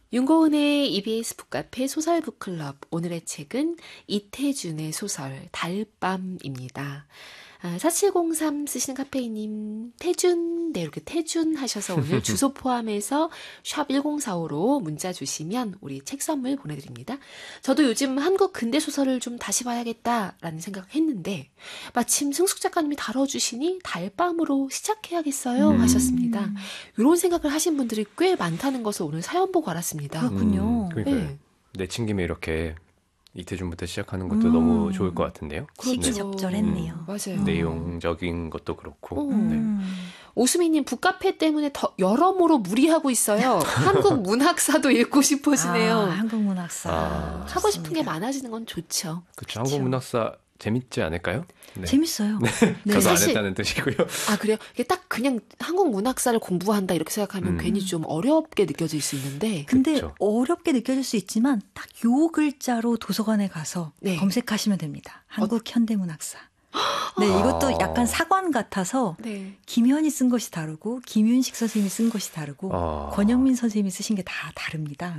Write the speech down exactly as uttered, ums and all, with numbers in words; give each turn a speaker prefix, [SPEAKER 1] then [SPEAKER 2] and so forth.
[SPEAKER 1] 윤고은의 이비에스 북카페 소설 북클럽. 오늘의 책은 이태준의 소설 달밤입니다. 아, 사칠공삼 쓰시는 카페이님, 태준, 네, 이렇게 태준 하셔서 오늘 주소 포함해서 샵 일공사오로 문자 주시면 우리 책 선물 보내드립니다. 저도 요즘 한국 근대소설을 좀 다시 봐야겠다라는 생각을 했는데, 마침 승숙 작가님이 다뤄주시니 달밤으로 시작해야겠어요
[SPEAKER 2] 음.
[SPEAKER 1] 하셨습니다. 이런 생각을 하신 분들이 꽤 많다는 것을 오늘 사연 보고 알았습니다.
[SPEAKER 2] 그렇군요.
[SPEAKER 3] 음, 그러니까요.
[SPEAKER 1] 네.
[SPEAKER 3] 내친 김에 이렇게 이태준부터 시작하는 것도
[SPEAKER 2] 음.
[SPEAKER 3] 너무 좋을 것 같은데요.
[SPEAKER 2] 시기적절했네요.
[SPEAKER 1] 음, 맞아요.
[SPEAKER 3] 내용적인 것도 그렇고.
[SPEAKER 1] 음.
[SPEAKER 3] 네.
[SPEAKER 2] 음.
[SPEAKER 1] 오수미님, 북카페 때문에 더 여러모로 무리하고 있어요. 한국 문학사도 읽고 싶어지네요.
[SPEAKER 2] 아, 한국 문학사.
[SPEAKER 3] 아.
[SPEAKER 1] 하고 싶은 게
[SPEAKER 2] 좋습니다.
[SPEAKER 1] 많아지는 건 좋죠.
[SPEAKER 3] 그렇죠. 한국 문학사 재밌지 않을까요? 네.
[SPEAKER 2] 재밌어요. 네.
[SPEAKER 3] 저도
[SPEAKER 1] 사실-
[SPEAKER 3] 안 했다는 뜻이고요.
[SPEAKER 1] 아, 그래요? 이게 딱 그냥 한국 문학사를 공부한다 이렇게 생각하면
[SPEAKER 3] 음.
[SPEAKER 1] 괜히 좀 어렵게 느껴질 수 있는데.
[SPEAKER 2] 근데
[SPEAKER 3] 그쵸.
[SPEAKER 2] 어렵게 느껴질 수 있지만 딱 요 글자로 도서관에 가서
[SPEAKER 1] 네.
[SPEAKER 2] 검색하시면 됩니다. 한국 현대문학사. 네, 이것도
[SPEAKER 3] 아.
[SPEAKER 2] 약간 사관 같아서
[SPEAKER 1] 네.
[SPEAKER 2] 김현이 쓴 것이 다르고 김윤식 선생님이 쓴 것이 다르고
[SPEAKER 3] 아.
[SPEAKER 2] 권영민 선생님이 쓰신 게 다 다릅니다.